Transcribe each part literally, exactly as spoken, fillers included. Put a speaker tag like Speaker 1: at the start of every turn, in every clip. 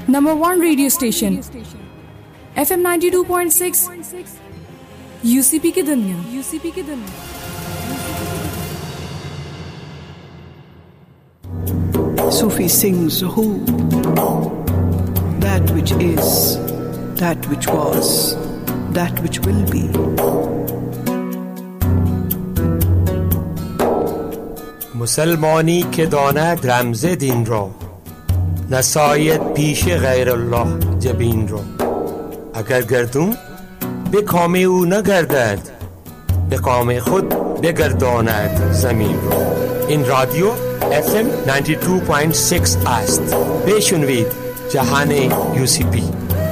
Speaker 1: number one radio station, F M ninety-two point six, U C P की दुनिया, U C P की दुनिया।
Speaker 2: Sufi sings who, that which is, that which was, that which will be.
Speaker 3: مسلمانی که داند رمز دین را، نساید پیش غیر الله جبین را. اگر گردون به کام او نگردد، به کام خود بگرداند زمین را. این رادیو اف ام نود و دو ممیز شش است. بشنوید جهان یو سی پی.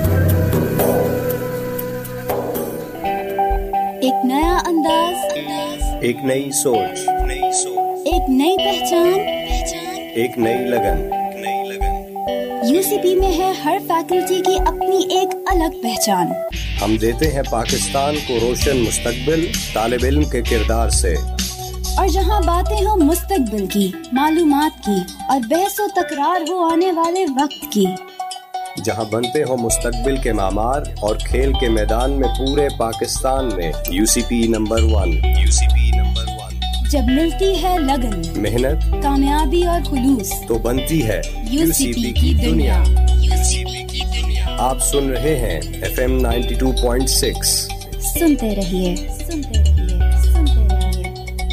Speaker 4: ایک نیا انداز،
Speaker 5: ایک نئی سوچ،
Speaker 4: ایک نئی پہچان،
Speaker 5: ایک نئی لگن۔
Speaker 4: یو سی پی میں ہے ہر فیکلٹی کی اپنی ایک الگ پہچان۔
Speaker 5: ہم دیتے ہیں پاکستان کو روشن مستقبل طالب علم کے کردار سے،
Speaker 4: اور جہاں باتیں ہوں مستقبل کی، معلومات کی، اور بحث و تکرار ہو آنے والے وقت کی،
Speaker 5: جہاں بنتے ہوں مستقبل کے معمار اور کھیل کے میدان میں پورے پاکستان میں you C P number one. You C P number one.
Speaker 4: جب ملتی ہے لگن،
Speaker 5: محنت،
Speaker 4: کامیابی اور خلوص،
Speaker 5: تو بنتی ہے
Speaker 4: یو سی پی کی دنیا۔
Speaker 5: یو سی پی کی دنیا۔ آپ سن رہے ہیں F M ninety two point six.
Speaker 4: سنتے رہیے، سنتے رہیے، سنتے رہیے۔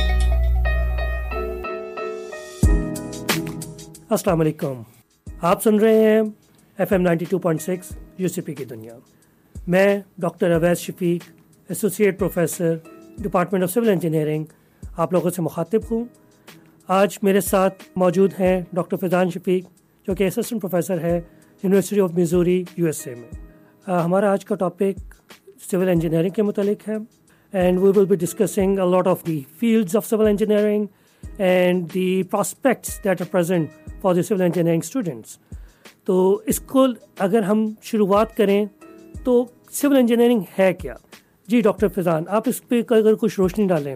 Speaker 6: السلام علیکم، آپ سن رہے ہیں F M ninety two point six you سی پی کی دنیا۔ میں doctor Owais Shafiq, associate professor department of civil engineering, آپ لوگوں سے مخاطب ہوں۔ آج میرے ساتھ موجود ہیں ڈاکٹر فیضان شفیق، جو کہ اسسٹنٹ پروفیسر ہے university of میزوری U S A میں۔ ہمارا آج کا ٹاپک سول انجینئرنگ کے متعلق ہے، and we will be discussing a lot of the fields of civil engineering and the prospects that are present for the civil engineering students. تو اس کو اگر ہم شروعات کریں تو سول انجینئرنگ ہے کیا؟ جی ڈاکٹر فیضان، آپ اس پہ اگر کچھ روشنی ڈالیں۔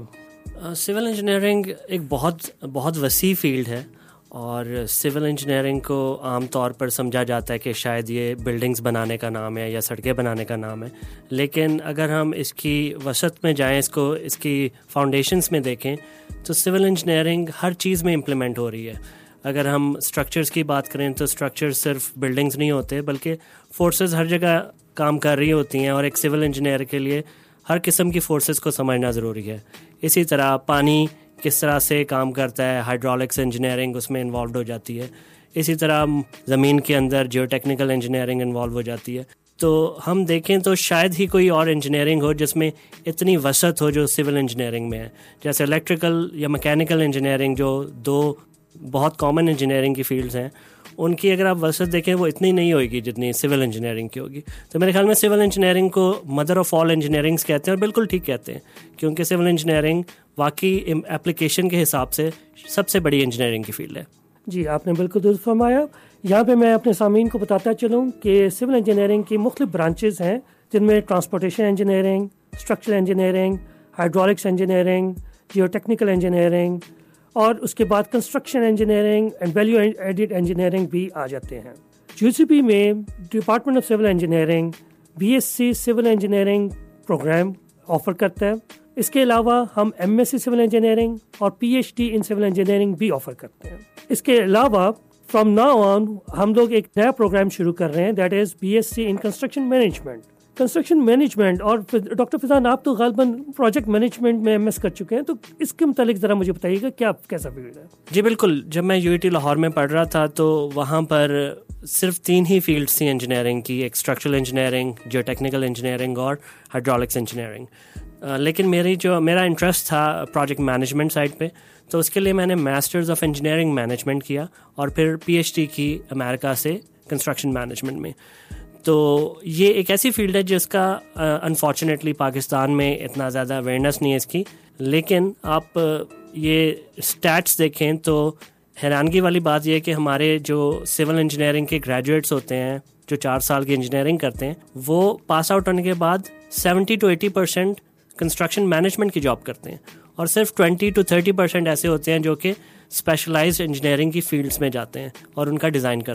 Speaker 7: سول انجینئرنگ ایک بہت بہت وسیع فیلڈ ہے، اور سول انجینئرنگ کو عام طور پر سمجھا جاتا ہے کہ شاید یہ بلڈنگز بنانے کا نام ہے یا سڑکیں بنانے کا نام ہے، لیکن اگر ہم اس کی وسعت میں جائیں، اس کو اس کی فاؤنڈیشنز میں دیکھیں، تو سول انجینئرنگ ہر چیز میں امپلیمنٹ ہو رہی ہے۔ اگر ہم اسٹرکچرز کی بات کریں تو اسٹرکچر صرف بلڈنگز نہیں ہوتے، بلکہ فورسز ہر جگہ کام کر رہی ہوتی ہیں، اور ایک سول انجینئر کے لیے ہر قسم کی فورسز کو سمجھنا ضروری ہے۔ اسی طرح پانی کس طرح سے کام کرتا ہے، ہائیڈرولکس انجینئرنگ اس میں انوالوڈ ہو جاتی ہے۔ اسی طرح زمین کے اندر جیو ٹیکنیکل انجینئرنگ انوالو ہو جاتی ہے۔ تو ہم دیکھیں تو شاید ہی کوئی اور انجینئرنگ ہو جس میں اتنی وسعت ہو جو سول انجینئرنگ میں ہے۔ جیسے الیکٹریکل یا میکینیکل انجینئرنگ، جو دو بہت کامن انجینئرنگ کی فیلڈز ہیں، ان کی اگر آپ وسعت دیکھیں وہ اتنی نہیں ہوئے گی جتنی سول انجینئرنگ کی ہوگی۔ تو میرے خیال میں سول انجینئرنگ کو مدر آف آل انجینئرنگس کہتے ہیں، اور بالکل ٹھیک کہتے ہیں، کیونکہ سول انجینئرنگ واقعی اپلیکیشن کے حساب سے سب سے بڑی انجینئرنگ کی فیلڈ ہے۔
Speaker 6: جی آپ نے بالکل درست فرمایا۔ یہاں پہ میں اپنے سامعین کو بتاتا چلوں کہ سول انجینئرنگ کی مختلف برانچز ہیں، جن میں transportation engineering, structural engineering, hydraulics engineering, Jio technical engineering, اور اس کے بعد construction engineering and value added engineering بھی آ جاتے ہیں۔ یو سی پی میں department of civil engineering B S C civil engineering programme offer کرتا ہے۔ اس کے علاوہ ہم M S C civil engineering اور پی ایچ ڈی ان سول انجینئرنگ بھی آفر کرتے ہیں۔ اس کے علاوہ فرام ناؤ آن ہم لوگ ایک نیا پروگرام شروع کر رہے ہیں، that is B S C in construction management. Construction management, اور ڈاکٹر فیضان آپ تو غالباً پروجیکٹ مینجمنٹ میں ایم ایس کر چکے ہیں، تو اس کے متعلق ذرا مجھے بتائیے گا کیا کیسا فیلڈ ہے؟
Speaker 7: جی بالکل، جب میں یو ای ٹی لاہور میں پڑھ رہا تھا تو وہاں پر صرف تین ہی فیلڈس تھیں انجینئرنگ کی، ایک structural engineering, Jio technical engineering اور ہائیڈرولکس انجینئرنگ۔ لیکن میری جو میرا انٹرسٹ تھا پروجیکٹ مینجمنٹ سائڈ پہ، تو اس کے لیے میں نے ماسٹرز آف انجینئرنگ مینجمنٹ کیا، اور پھر پی ایچ ڈی کی امریکہ سے کنسٹرکشن مینجمنٹ میں۔ تو یہ ایک ایسی فیلڈ ہے جس کا انفارچونیٹلی پاکستان میں اتنا زیادہ اویئرنیس نہیں ہے اس کی، لیکن آپ یہ اسٹیٹس دیکھیں تو حیرانگی والی بات یہ ہے کہ ہمارے جو سول انجینئرنگ کے گریجویٹس ہوتے ہیں جو چار سال کی انجینئرنگ کرتے ہیں، وہ پاس آؤٹ ہونے کے بعد seventy two eighty percent construction management کی جاب کرتے ہیں، اور صرف ٹوینٹی ٹو تھرٹی پرسینٹ ایسے ہوتے ہیں جو کہ اسپیشلائزڈ انجینئرنگ کی فیلڈس میں جاتے ہیں اور ان کا ڈیزائن کرتے ہیں۔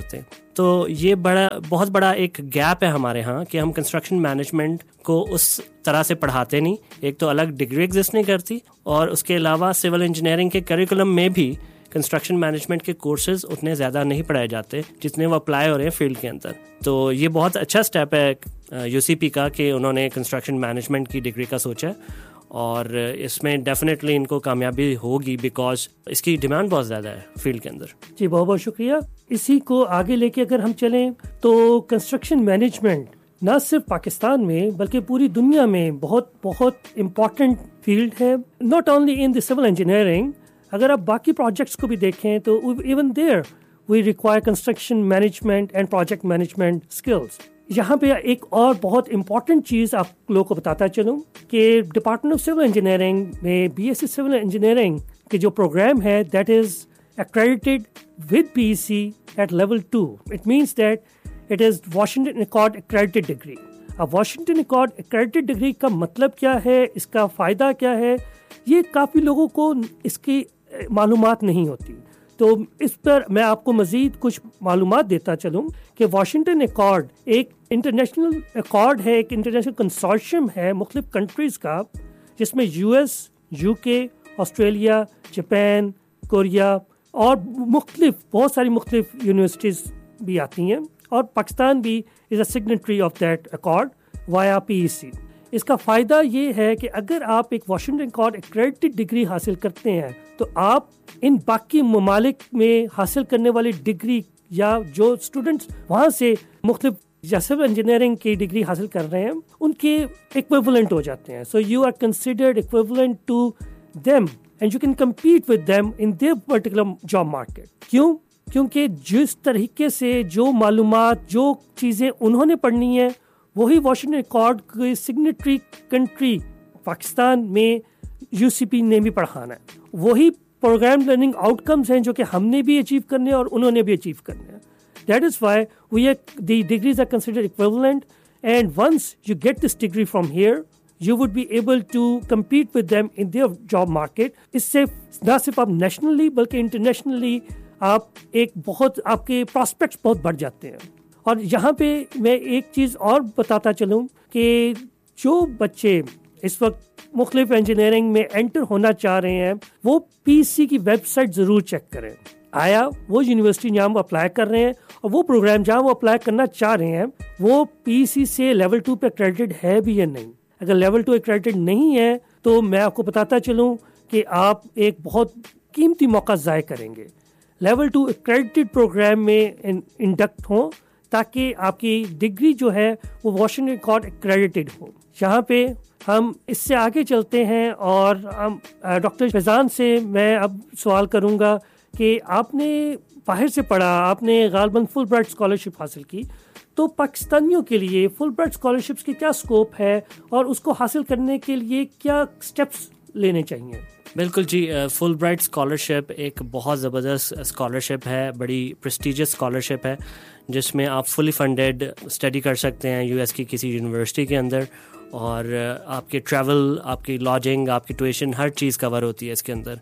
Speaker 7: تو یہ بڑا بہت بڑا ایک گیپ ہے ہمارے ہاں کہ ہم کنسٹرکشن مینجمنٹ کو اس طرح سے پڑھاتے نہیں. ایک تو الگ ڈگری ایگزسٹ نہیں کرتی, اور اس کے علاوہ سول انجینئرنگ کے کریکولم میں بھی کنسٹرکشن مینجمنٹ کے کورسز اتنے زیادہ نہیں پڑھائے جاتے جتنے وہ اپلائی ہو رہے ہیں فیلڈ کے اندر. تو یہ بہت اچھا اسٹیپ ہے یو سی پی کا کہ انہوں نے کنسٹرکشن مینجمنٹ کی ڈگری کا سوچا ہے, اور اس میں ڈیفینیٹلی ان کو کامیابی ہوگی بیکاز اس کی ڈیمانڈ بہت زیادہ ہے فیلڈ کے اندر.
Speaker 6: جی بہت بہت شکریہ. اسی کو آگے لے کے اگر ہم چلیں تو کنسٹرکشن مینجمنٹ نہ صرف پاکستان میں بلکہ پوری دنیا میں بہت بہت امپورٹنٹ فیلڈ ہے. Not only in the civil engineering, اگر آپ باقی پروجیکٹس کو بھی دیکھیں تو even there we require construction management and project management skills. یہاں پہ ایک اور بہت امپورٹنٹ چیز آپ لوگوں کو بتاتا چلوں کہ ڈپارٹمنٹ آف سول انجینئرنگ میں B S C civil engineering کے جو پروگرام ہے that is accredited with B E C at level two. It means that it is Washington Accord accredited degree. اب Washington Accord accredited degree کا مطلب کیا ہے, اس کا فائدہ کیا ہے, یہ کافی لوگوں کو اس کی معلومات نہیں ہوتی. تو اس پر میں آپ کو مزید کچھ معلومات دیتا چلوں کہ واشنگٹن ایکارڈ ایک انٹرنیشنل ایکارڈ ہے, ایک انٹرنیشنل کنسورشیم ہے مختلف کنٹریز کا, جس میں یو ایس, یو کے, آسٹریلیا, جاپان, کوریا اور مختلف بہت ساری مختلف یونیورسٹیز بھی آتی ہیں, اور پاکستان بھی از اے سگنیٹری آف دیٹ ایکارڈ وایا پی ای سی. اس کا فائدہ یہ ہے کہ اگر آپ ایک واشنگٹن ایکارڈ ایکریڈیٹڈ ڈگری حاصل کرتے ہیں تو آپ ان باقی ممالک میں حاصل کرنے والی ڈگری یا جو اسٹوڈنٹس وہاں سے مختلف یا سول انجینئرنگ کی ڈگری حاصل کر رہے ہیں ان کے ایکویولنٹ ہو جاتے ہیں. So you are considered equivalent to them and you can compete with them in their particular job market. کیوں؟ کیونکہ جس طریقے سے جو معلومات, جو چیزیں انہوں نے پڑھنی ہیں وہی واشنگٹن ایکارڈ کی سگنیٹری کنٹری پاکستان میں یو سی پی نے بھی پڑھانا ہے. وہی پروگرام لرننگ آؤٹ کمز ہیں جو کہ ہم نے بھی اچیو کرنے اور انہوں نے بھی اچیو کرنے ہیں. That is why we are the degrees are considered equivalent, and once you get this degree from here you would be able to compete with them in their job market. اس سے نہ صرف آپ nationally بلکہ internationally آپ ایک بہت آپ کے پراسپیکٹس بہت بڑھ جاتے ہیں. اور یہاں پہ میں ایک چیز اور بتاتا چلوں کہ جو بچے اس وقت مختلف انجینئرنگ میں انٹر ہونا چاہ رہے ہیں وہ پی سی کی ویب سائٹ ضرور چیک کریں. آیا وہ یونیورسٹی جہاں وہ اپلائی کر رہے ہیں اور وہ پروگرام جہاں وہ اپلائی کرنا چاہ رہے ہیں وہ پی سی سے لیول ٹو پہ کریڈٹ ہے بھی یا نہیں. اگر لیول ٹو ایکریڈیٹڈ نہیں ہے تو میں آپ کو بتاتا چلوں کہ آپ ایک بہت قیمتی موقع ضائع کریں گے. لیول ٹو ایکریڈیٹڈ پروگرام میں انڈکٹ ہوں تاکہ آپ کی ڈگری جو ہے وہ واشنگٹن ایکارڈ ایکریڈیٹڈ ہو. یہاں پہ ہم اس سے آگے چلتے ہیں اور ہم ڈاکٹر فیضان سے میں اب سوال کروں گا کہ آپ نے باہر سے پڑھا, آپ نے غالباً فل برائٹ اسکالرشپ حاصل کی, تو پاکستانیوں کے لیے فل برائٹ اسکالرشپس کی کیا اسکوپ ہے اور اس کو حاصل کرنے کے لیے کیا اسٹیپس لینے چاہیے؟
Speaker 7: بالکل جی, فل برائٹ اسکالرشپ ایک بہت زبردست اسکالرشپ ہے, بڑی پریسٹیجیس اسکالرشپ ہے جس میں آپ فلی فنڈیڈ اسٹڈی کر سکتے ہیں یو ایس کی کسی یونیورسٹی کے اندر, اور آپ کے ٹریول, آپ کی لاجنگ, آپ کی ٹیوشن, ہر چیز کور ہوتی ہے اس کے اندر.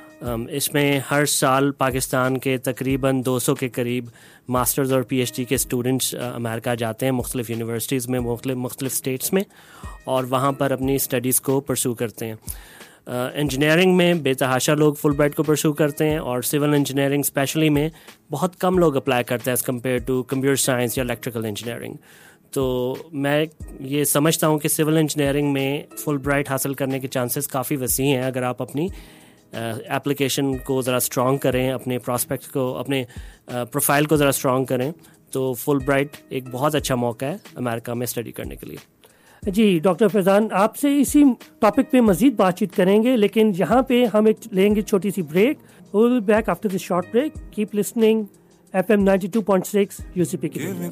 Speaker 7: اس میں ہر سال پاکستان کے تقریباً دو سو کے قریب ماسٹرز اور پی ایچ ڈی کے اسٹوڈنٹس امریکہ جاتے ہیں مختلف یونیورسٹیز میں, مختلف مختلف اسٹیٹس میں, اور وہاں پر اپنی اسٹڈیز کو پرسو کرتے ہیں. انجینئرنگ میں بے تحاشا لوگ فل برائٹ کو پرسو کرتے ہیں, اور سول انجینئرنگ اسپیشلی میں بہت کم لوگ اپلائی کرتے ہیں as compare to computer science یا الیکٹریکل انجینئرنگ. تو میں یہ سمجھتا ہوں کہ سول انجینئرنگ میں فل برائٹ حاصل کرنے کے چانسز کافی وسیع ہیں اگر آپ اپنی ایپلیکیشن کو ذرا اسٹرانگ کریں, اپنے پراسپیکٹ کو, اپنے پروفائل کو ذرا اسٹرانگ کریں, تو فل برائٹ ایک بہت اچھا موقع ہے امریکہ میں اسٹڈی کرنے کے لیے.
Speaker 6: جی ڈاکٹر فیضان, آپ سے اسی ٹاپک پہ مزید بات چیت کریں گے, لیکن یہاں پہ ہم ایک لیں گے چھوٹی سی break. We will back after this short break. Cap listening F M ninety two point six you سی پی کی.